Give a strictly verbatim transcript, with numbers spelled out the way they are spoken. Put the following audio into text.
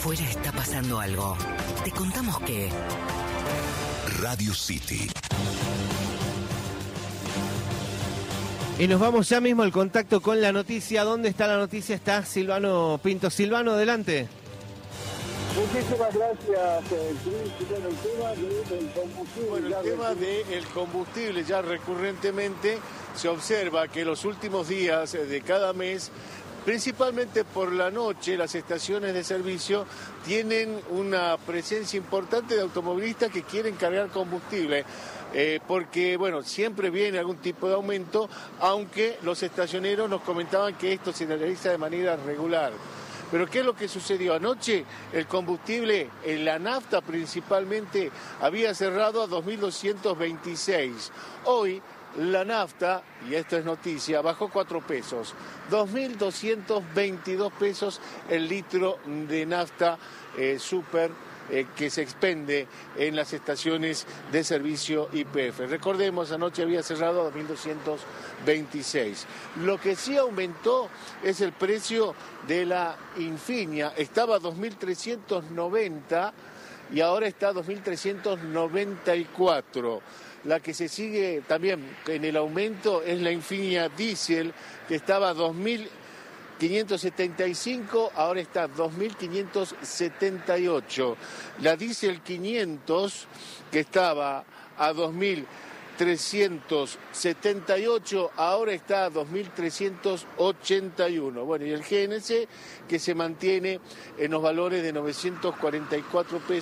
afuera está pasando algo. Te contamos que... Radio City. Y nos vamos ya mismo al contacto con la noticia. ¿Dónde está la noticia? Está Silvano Pinto. Silvano, adelante. Muchísimas gracias, Cris. Bueno, el tema del combustible. Bueno, el tema del combustible ya recurrentemente se observa que los últimos días de cada mes, principalmente por la noche, las estaciones de servicio tienen una presencia importante de automovilistas que quieren cargar combustible. Eh, porque, bueno, siempre viene algún tipo de aumento, aunque los estacioneros nos comentaban que esto se realiza de manera regular. Pero ¿qué es lo que sucedió? Anoche el combustible, en la nafta principalmente, había cerrado a dos mil doscientos veintiséis. Hoy la nafta, y esto es noticia, bajó cuatro pesos. dos mil doscientos veintidós pesos el litro de nafta eh, super eh, que se expende en las estaciones de servicio Y P F. Recordemos, anoche había cerrado a dos mil doscientos veintiséis. Lo que sí aumentó es el precio de la Infinia. Estaba a dos mil trescientos noventa y ahora está a dos mil trescientos noventa y cuatro. La que se sigue también en el aumento es la Infinia Diesel, que estaba a dos mil quinientos setenta y cinco, ahora está a dos mil quinientos setenta y ocho. La Diesel quinientos, que estaba a dos mil trescientos setenta y ocho, ahora está a dos mil trescientos ochenta y uno. Bueno, y el G N C, que se mantiene en los valores de novecientos cuarenta y cuatro pesos.